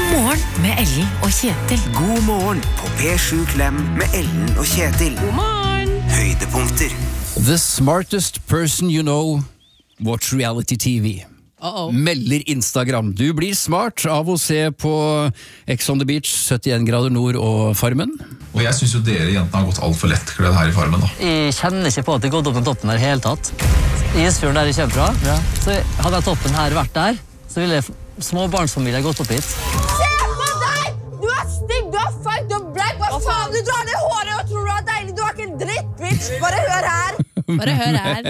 Morgen med Ellen og Kjetil. God morgen på P7 Klem med Ellen og Kjetil. God morgen. Høydepunkter. The smartest person you know, watch reality TV. Melder Instagram. Du blir smart av å se på Ex on the Beach, 71 grader nord og Farmen. Og jeg synes jo dere jentene har gått alt for lettkledd her i Farmen da. Jeg kjenner ikke på at det gått opp den toppen her helt tatt. Isfjorden der jeg kommer fra, så hadde jeg toppen her vært der, så ville småbarnsfamilier gått opp hit. Se på deg! Du er stygg, du er feil, du er black. Hva faen, du drar ned håret og tror du er deilig. Du er ikke en dritt, bitch. Bare hør her. Bare hør her.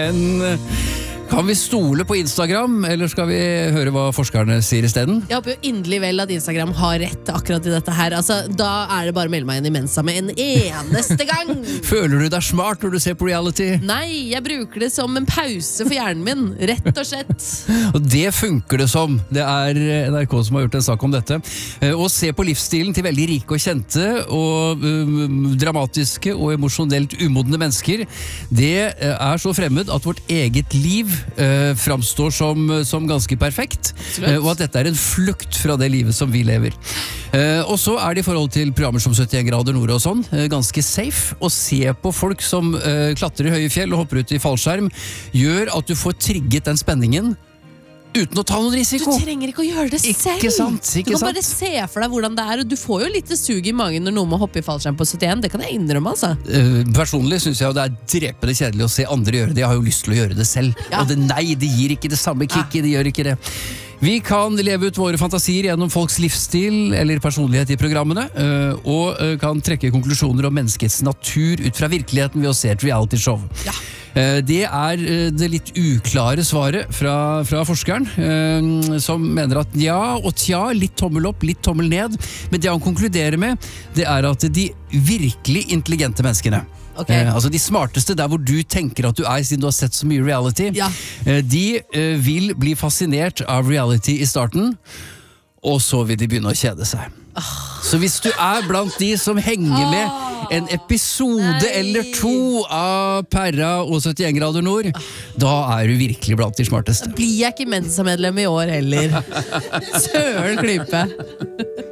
Kan vi stole på Instagram, eller skal vi høre hva forskerne sier i stedet? Jeg håper jo inderlig vel at Instagram har rett akkurat i dette her. Altså, da er det bare å melde meg inn i Mensa med en eneste gang. Føler du deg smart når du ser på reality? Nei, jeg bruker det som en pause for hjernen min, rett og slett. Og det funker det som. Det er NRK som har gjort en sak om dette. Å se på livsstilen til veldig rike og kjente, og dramatiske og emosjonelt umodne mennesker, det er så fremmed at vårt eget liv framstår som ganske perfekt, og at dette er en flukt fra det livet som vi lever. Og så er det i forhold til programmer som 71 grader nord og sånn, ganske safe. Å se på folk som klatrer i høye fjell og hopper ut i fallskjerm, gjør at du får trigget den spenningen uten å ta noen risiko. Du trenger ikke å gjøre det selv. Ikke sant, ikke du kan sant. bare se for deg hvordan det er, og du får jo litt sug i magen når noen må hoppe i fallskjerm på 71. Det kan jeg innrømme, altså. Personlig synes jeg det er drepende kjedelig å se andre gjøre det. Jeg har jo lyst til å gjøre det selv. Ja. Og det gir ikke det samme kicket, det gjør ikke det. Vi kan leve ut våre fantasier gjennom folks livsstil eller personlighet i programmene, og kan trekke konklusjoner om menneskets natur ut fra virkeligheten ved å se et reality-show. Ja. Det er det litt uklare svaret fra forskeren, som mener at ja og tja, litt tommel opp, litt tommel ned, men det han konkluderer med, det er at de virkelig intelligente menneskene, altså de smarteste, der hvor du tenker at du er siden du har sett så mye reality, de vil bli fascinert av reality i starten, og så vil de begynne å kjede seg. Så hvis du er blant de som henger med en episode eller to av Perra og 71 grader nord, da er du virkelig blant de smarteste. Blir jeg ikke Mensa-medlem i år heller. Søren klype.